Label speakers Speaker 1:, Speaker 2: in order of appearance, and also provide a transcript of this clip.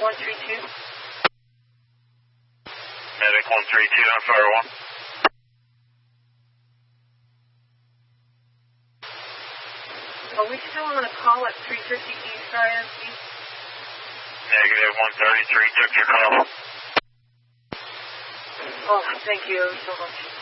Speaker 1: 132.
Speaker 2: Medic 132 on Fire 1.
Speaker 1: Are we still on a call at 350 East ISD?
Speaker 2: Negative 133, took your call.
Speaker 1: Oh, thank you so much.